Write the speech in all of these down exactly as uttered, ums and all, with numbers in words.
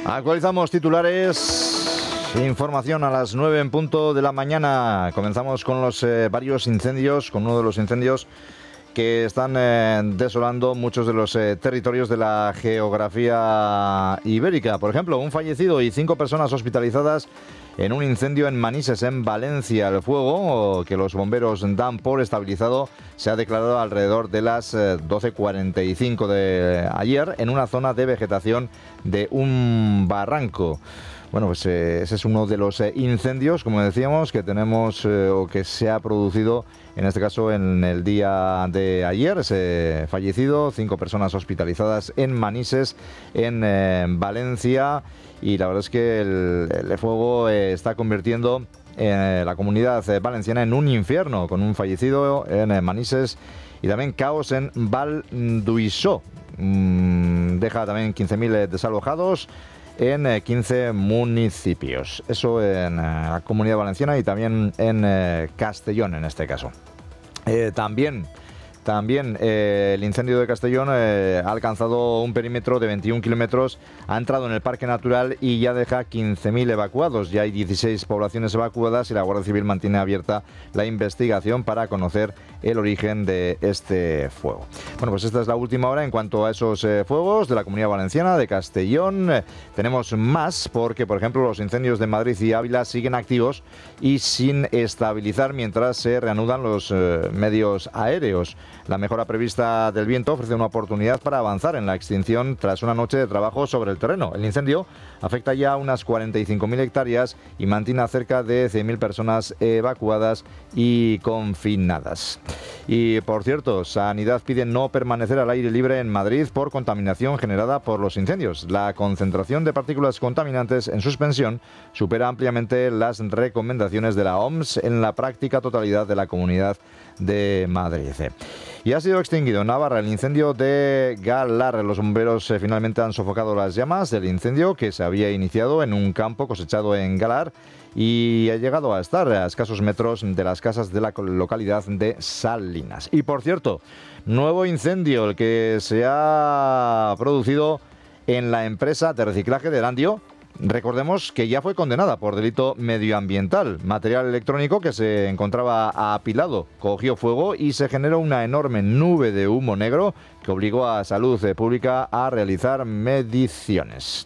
Actualizamos titulares, información a las nueve en punto de la mañana. Comenzamos con los eh, varios incendios, con uno de los incendios que están eh, desolando muchos de los eh, territorios de la geografía ibérica. Por ejemplo, un fallecido y cinco personas hospitalizadas en un incendio en Manises, en Valencia. El fuego, que los bomberos dan por estabilizado, se ha declarado alrededor de las doce cuarenta y cinco de ayer en una zona de vegetación de un barranco. Bueno, pues eh, ese es uno de los eh, incendios, como decíamos, que tenemos eh, o que se ha producido, en este caso, en el día de ayer. Ese fallecido, cinco personas hospitalizadas en Manises, en eh, Valencia. Y la verdad es que el, el fuego eh, está convirtiendo eh, la comunidad eh, valenciana en un infierno, con un fallecido en eh, Manises y también caos en Val d'Uixó. Mm, deja también quince mil eh, desalojados en eh, quince municipios. Eso en eh, la Comunidad Valenciana y también en eh, Castellón, en este caso. Eh, también... También eh, el incendio de Castellón eh, ha alcanzado un perímetro de veintiún kilómetros, ha entrado en el Parque Natural y ya deja quince mil evacuados. Ya hay dieciséis poblaciones evacuadas y la Guardia Civil mantiene abierta la investigación para conocer el origen de este fuego. Bueno, pues esta es la última hora en cuanto a esos eh, fuegos de la Comunidad Valenciana, de Castellón. Eh, tenemos más porque, por ejemplo, los incendios de Madrid y Ávila siguen activos y sin estabilizar mientras se reanudan los eh, medios aéreos. La mejora prevista del viento ofrece una oportunidad para avanzar en la extinción tras una noche de trabajo sobre el terreno. El incendio afecta ya a unas cuarenta y cinco mil hectáreas y mantiene a cerca de cien mil personas evacuadas y confinadas. Y, por cierto, Sanidad pide no permanecer al aire libre en Madrid por contaminación generada por los incendios. La concentración de partículas contaminantes en suspensión supera ampliamente las recomendaciones de la O M S en la práctica totalidad de la Comunidad de Madrid. Y ha sido extinguido en Navarra el incendio de Galar. Los bomberos eh, finalmente han sofocado las llamas del incendio que se había iniciado en un campo cosechado en Galar y ha llegado a estar a escasos metros de las casas de la localidad de Salinas. Y, por cierto, nuevo incendio, el que se ha producido en la empresa de reciclaje de Erandio. Recordemos que ya fue condenada por delito medioambiental. Material electrónico que se encontraba apilado cogió fuego y se generó una enorme nube de humo negro que obligó a Salud Pública a realizar mediciones.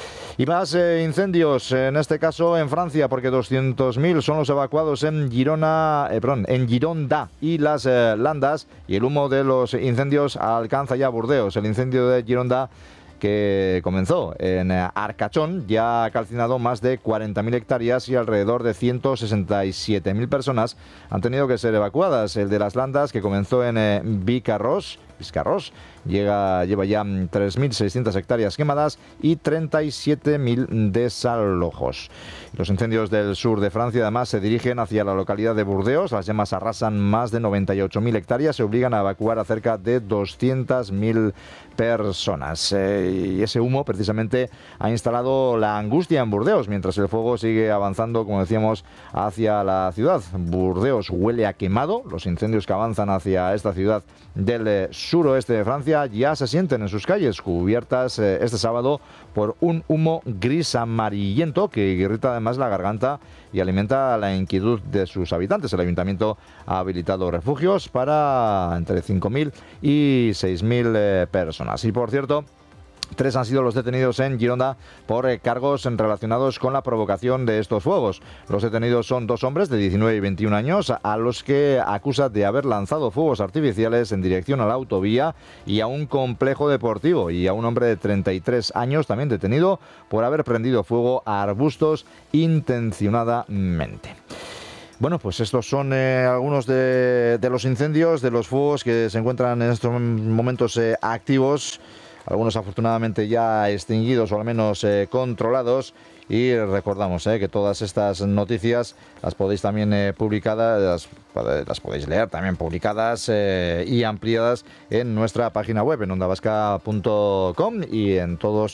Y más eh, incendios, en este caso en Francia, porque doscientos mil son los evacuados en Girona, eh, perdón, en Gironda y las eh, Landas, y el humo de los incendios alcanza ya Burdeos. El incendio de Gironda, que comenzó en Arcachón, ya ha calcinado más de cuarenta mil hectáreas y alrededor de ciento sesenta y siete mil personas han tenido que ser evacuadas. El de las Landas, que comenzó en eh, Vicarros, Vizcarros, llega, lleva ya tres mil seiscientas hectáreas quemadas y treinta y siete mil desalojos. Los incendios del sur de Francia además se dirigen hacia la localidad de Burdeos. Las llamas arrasan más de noventa y ocho mil hectáreas y obligan a evacuar a cerca de doscientas mil personas. Eh, y ese humo precisamente ha instalado la angustia en Burdeos, mientras el fuego sigue avanzando, como decíamos, hacia la ciudad. Burdeos huele a quemado. Los incendios que avanzan hacia esta ciudad del eh, suroeste de Francia ya se sienten en sus calles, cubiertas eh, este sábado por un humo gris amarillento que irrita además la garganta y alimenta la inquietud de sus habitantes. El ayuntamiento ha habilitado refugios para entre cinco mil y seis mil eh, personas. Y, por cierto, tres han sido los detenidos en Gironda por eh, cargos relacionados con la provocación de estos fuegos. Los detenidos son dos hombres de diecinueve y veintiún años a los que acusa de haber lanzado fuegos artificiales en dirección a la autovía y a un complejo deportivo, y a un hombre de treinta y tres años también detenido por haber prendido fuego a arbustos intencionadamente. Bueno, pues estos son eh, algunos de, de los incendios, de los fuegos que se encuentran en estos momentos eh, activos. Algunos afortunadamente ya extinguidos o al menos eh, controlados. Y recordamos eh, que todas estas noticias las podéis también eh, publicadas, las, las podéis leer también publicadas eh, y ampliadas en nuestra página web, en onda vasca punto com, y en todos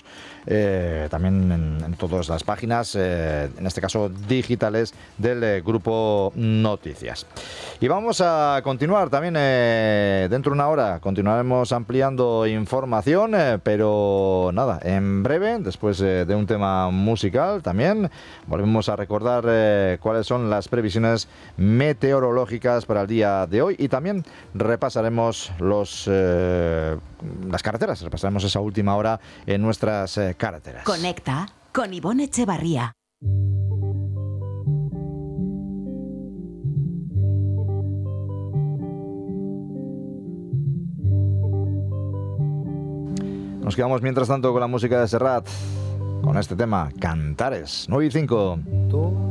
eh, también en, en todas las páginas, eh, en este caso digitales, del eh, grupo Noticias. Y vamos a continuar también eh, dentro de una hora. Continuaremos ampliando información, eh, pero nada, en breve, después eh, de un tema musical también, volvemos a recordar eh, cuáles son las previsiones meteorológicas para el día de hoy y también repasaremos los eh, las carreteras, repasaremos esa última hora en nuestras eh, carreteras. Conecta con Ivonne Echevarría. Nos quedamos mientras tanto con la música de Serrat, con este tema, Cantares, nueve y cinco.